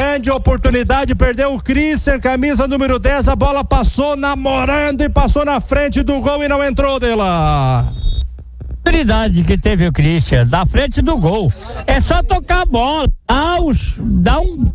grande oportunidade, perdeu o Christian, camisa número 10, a bola passou namorando e passou na frente do gol e não entrou dela. Oportunidade que teve o Christian, da frente do gol, é só tocar a bola, dá um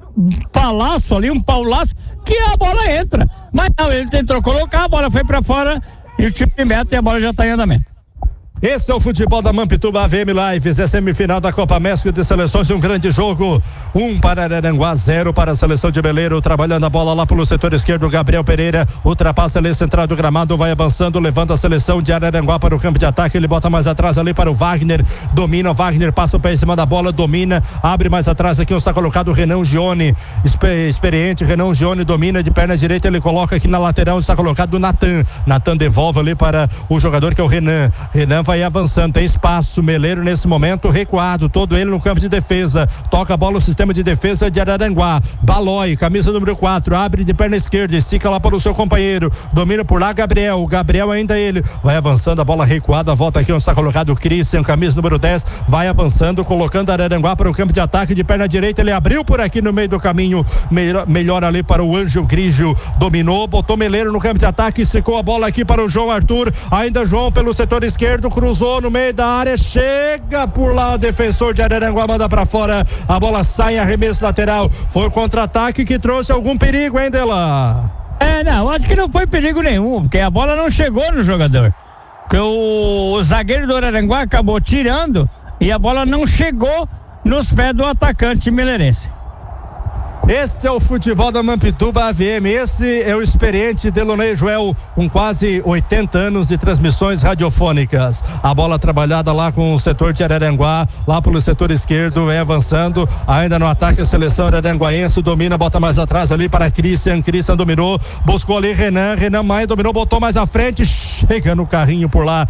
paulaço ali, que a bola entra, mas não, ele tentou colocar, a bola foi pra fora e o time meta e a bola já tá em andamento. Esse é o futebol da Mampituba AVM Lives, é semifinal da Copa Mestre de Seleções, um grande jogo, 1 para Araranguá, 0 para a seleção de Meleiro, trabalhando a bola lá pelo setor esquerdo, Gabriel Pereira, ultrapassa ali central do gramado, vai avançando, levando a seleção de Araranguá para o campo de ataque, ele bota mais atrás ali para o Wagner, domina, o Wagner passa o pé em cima da bola, domina, abre mais atrás aqui, está colocado o Renan Gione, experiente, Renan Gione domina de perna direita, ele coloca aqui na lateral, está colocado o Natan devolve ali para o jogador que é o Renan vai avançando, tem espaço, Meleiro nesse momento recuado, todo ele no campo de defesa, toca a bola o sistema de defesa de Araranguá, Balói, camisa número 4, abre de perna esquerda, estica lá para o seu companheiro, domina por lá Gabriel ainda ele, vai avançando, a bola recuada, volta aqui onde está colocado o Christian, camisa número 10, vai avançando, colocando Araranguá para o campo de ataque de perna direita, ele abriu por aqui no meio do caminho, melhor ali para o Ângelo Grigio, dominou, botou Meleiro no campo de ataque, esticou a bola aqui para o João Arthur, ainda João pelo setor esquerdo, cruzou no meio da área, chega por lá o defensor de Araranguá, manda pra fora, a bola sai em arremesso lateral, foi o contra-ataque que trouxe algum perigo, hein, Dela? Não, acho que não foi perigo nenhum, porque a bola não chegou no jogador, porque o zagueiro do Araranguá acabou tirando e a bola não chegou nos pés do atacante meleirense. Este é o futebol da Mampituba AVM, esse é o experiente Delonei Joel, com quase 80 anos de transmissões radiofônicas. A bola trabalhada lá com o setor de Araranguá, lá pelo setor esquerdo, é avançando, ainda no ataque a seleção araranguaense, domina, bota mais atrás ali para Christian dominou, buscou ali Renan mais dominou, botou mais à frente, chega no carrinho por lá,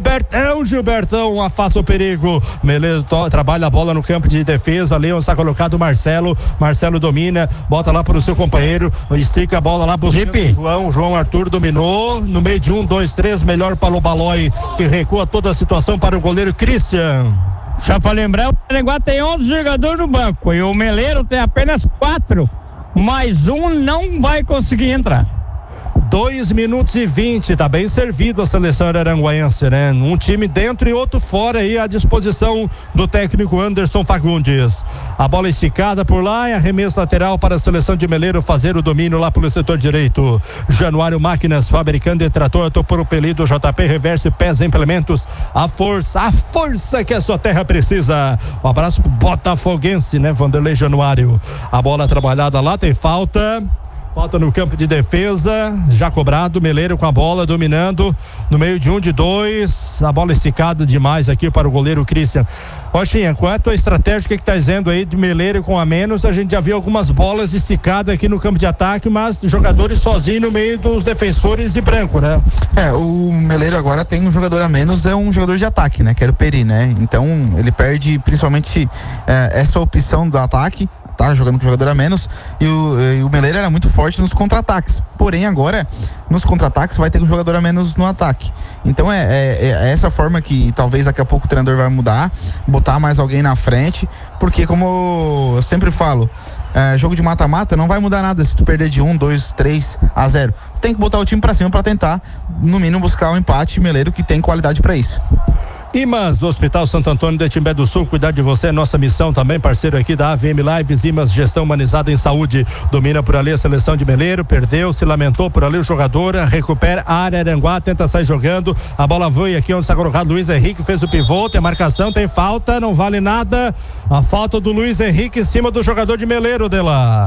Gilbertão afasta o perigo, Meleiro trabalha a bola no campo de defesa, ali onde está colocado o Marcelo domina, bota lá para o seu companheiro, estica a bola lá pro João Arthur dominou, no meio de 1, 2, 3, melhor para o Balói, que recua toda a situação para o goleiro Christian. Só para lembrar, o Araranguá tem 11 jogadores no banco e o Meleiro tem apenas 4, mais um não vai conseguir entrar. 2 minutos e 20, tá bem servido a seleção araranguaense, né? Um time dentro e outro fora aí à disposição do técnico Anderson Fagundes. A bola esticada por lá e arremesso lateral para a seleção de Meleiro fazer o domínio lá pelo setor direito. Januário Máquinas, fabricando de trator, autopropelido, JP Reverse, pés implementos, a força que a sua terra precisa. Um abraço pro botafoguense, né? Vanderlei Januário. A bola trabalhada lá, tem falta no campo de defesa, já cobrado, Meleiro com a bola, dominando, no meio de 1, de 2, a bola esticada demais aqui para o goleiro Christian. Roxinha, qual é a tua estratégia, que tá dizendo aí de Meleiro com a menos? A gente já viu algumas bolas esticadas aqui no campo de ataque, mas jogadores sozinhos no meio dos defensores de branco, né? O Meleiro agora tem um jogador a menos, é um jogador de ataque, né? Que era o Peri, né? Então ele perde principalmente essa opção do ataque, tá jogando com jogador a menos, e o Meleiro era muito forte nos contra-ataques, porém agora nos contra-ataques vai ter um jogador a menos no ataque, então é essa forma que talvez daqui a pouco o treinador vai mudar, botar mais alguém na frente, porque como eu sempre falo, jogo de mata-mata não vai mudar nada se tu perder de 1, 2, 3 a 0, tem que botar o time pra cima pra tentar no mínimo buscar um empate. Meleiro que tem qualidade pra isso. Imas, do Hospital Santo Antônio de Timbé do Sul, cuidar de você é nossa missão também, parceiro aqui da AVM Lives. Imas, gestão humanizada em saúde, domina por ali a seleção de Meleiro, perdeu, se lamentou por ali o jogador, recupera a Araranguá, tenta sair jogando, a bola foi aqui onde está colocado Luiz Henrique, fez o pivô, tem marcação, tem falta, não vale nada, a falta do Luiz Henrique em cima do jogador de Meleiro, Dela.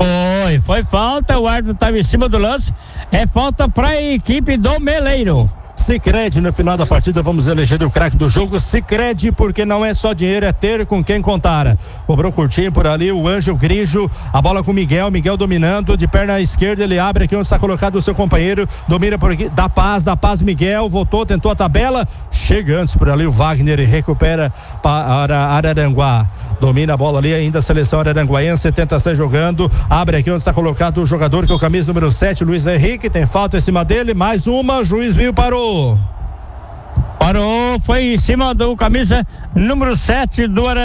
Foi falta, o árbitro estava em cima do lance, é falta para a equipe do Meleiro. Sicredi, no final da partida vamos eleger o craque do jogo. Sicredi, porque não é só dinheiro, é ter com quem contar. Cobrou curtinho por ali o Ângelo Grigio, a bola com o Miguel dominando, de perna esquerda ele abre aqui onde está colocado o seu companheiro, domina por aqui, dá paz Miguel, voltou, tentou a tabela, chega antes por ali o Wagner e recupera para Araranguá. Domina a bola ali ainda a seleção araranguaense, tenta sair jogando, abre aqui onde está colocado o jogador que é o camisa número 7, Luiz Henrique, tem falta em cima dele, mais uma, o juiz viu, parou, foi em cima do camisa número 7 do Araranguá.